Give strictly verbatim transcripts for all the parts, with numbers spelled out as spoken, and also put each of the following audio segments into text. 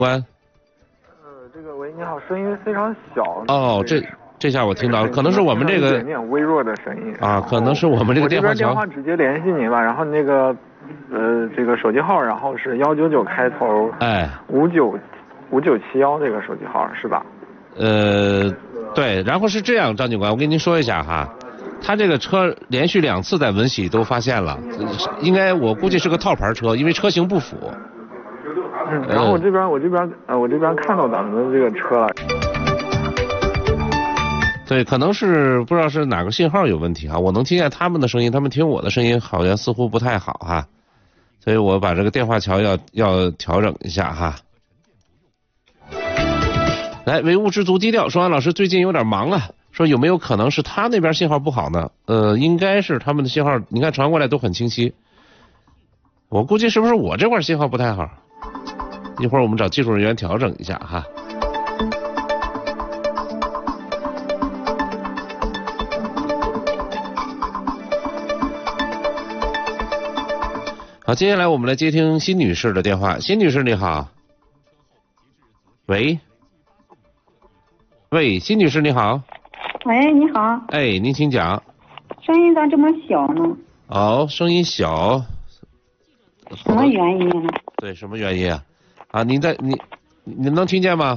关。 呃，这个喂，你好，声音非常小。 哦，这这下我听到了，可能是我们这个一点点微弱的声音啊，可能是我们这个电话我这边电话直接联系您吧，然后那个呃这个手机号，然后是幺九九开头， 哎， 五九五九七幺这个手机号是吧？ 呃，对，然后是这样，张警官，我跟您说一下哈。他这个车连续两次在闻喜都发现了，应该我估计是个套牌车，因为车型不符。 嗯，然后我这边、呃、我这边呃我这边看到咱们的这个车了。 对，可能是不知道是哪个信号有问题哈，我能听见他们的声音，他们听我的声音好像似乎不太好哈，所以我把这个电话桥要要调整一下哈。来，唯物知足低调，说安老师最近有点忙啊。说有没有可能是他那边信号不好呢？呃，应该是他们的信号，你看传过来都很清晰。我估计是不是我这块信号不太好？一会儿我们找技术人员调整一下哈。好，接下来我们来接听辛女士的电话。辛女士你好。喂。喂，辛女士你好。 喂，你好。 哎，您请讲。 声音咋这么小呢？ 哦，声音小。 什么原因呢？ 对，什么原因啊？啊，您在你你能听见吗？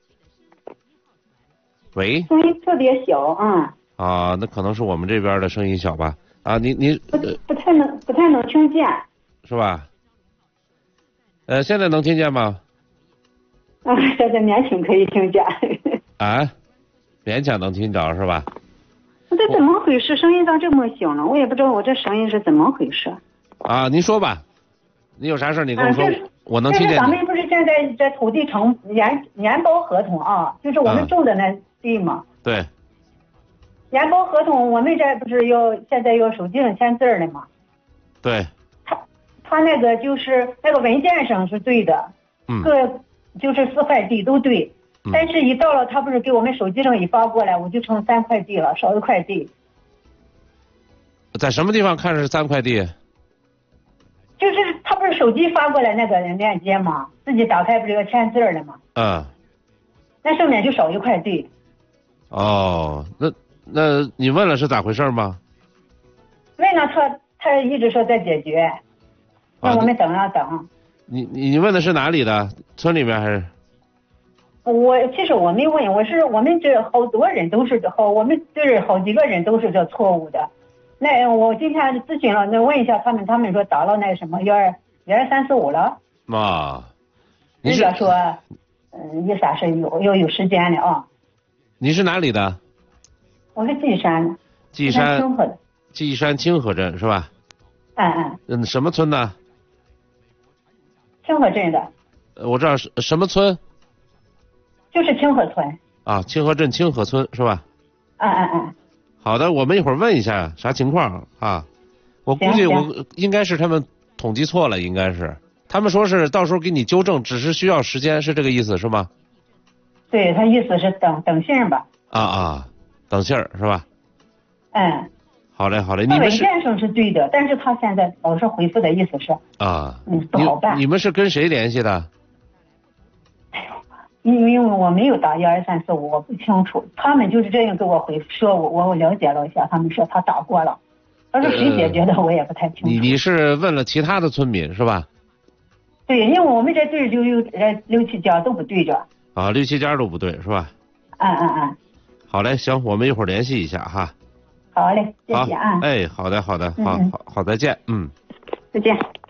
喂。 声音特别小啊。 啊，那可能是我们这边的声音小吧？啊，您您不不太能不太能听见。 是吧？呃，现在能听见吗？ 啊，现在勉强可以听见。 啊？勉强能听着是吧？ 这怎么回事？声音咋这么小呢？我也不知道我这声音是怎么回事。 啊，您说吧，你有啥事你跟我说， 啊、 我能听见你。 咱们不是现在在土地承研研包合同啊，就是我们种的那地嘛。 啊、对。 研包合同，我们这不是要现在要手机上签字了吗？ 对。 他他那个就是那个文件上是对的， 嗯， 各就是四块地都对。但是，一到了他不是给我们手机上一发过来，我就成三块地了，少一块地。 在什么地方看是三块地？ 就是他不是手机发过来那个链接吗？自己打开不是要签字了吗？ 嗯。 那上面就少一块地。 哦，那那你问了是咋回事吗？ 问了他，他一直说在解决，让我们等啊等。 你你你问的是哪里的？村里面还是？ 我其实我没问，我是我们这好多人都是好，我们这好几个人都是这错误的。那我今天咨询了，那问一下他们，他们说打了那什么幺二幺二三四五了。 啊， 人家说，嗯，也啥是有要有时间的啊。 你是哪里的？ 我是稷山的。 稷山。 清河的。 稷山清河镇是吧？ 嗯嗯。 嗯，什么村的？ 清河镇的。 我知道是什么村？ 就是清河村啊，清河镇清河村是吧？ 嗯嗯嗯。 好的，我们一会儿问一下啥情况啊？我估计我应该是他们统计错了，应该是他们说是到时候给你纠正，只是需要时间，是这个意思是吗？ 对，他意思是等等信吧。 啊啊，等信儿是吧？ 嗯。 好嘞好嘞，你们文件上是对的，但是他现在老是回复的意思是啊， 嗯，不好办。 你们是跟谁联系的？ 因为我没有打一二三四五，我不清楚。他们就是这样给我回说，我我了解了一下，他们说他打过了，但是谁解决的我也不太清楚。 你你是问了其他的村民是吧？ 对，因为我们这队就有呃六七家都不对着。 啊，六七家都不对是吧？ 嗯嗯嗯。 好嘞，行，我们一会儿联系一下哈。 好嘞，谢谢啊。 哎，好的好的，好好好，再见，嗯。 再见。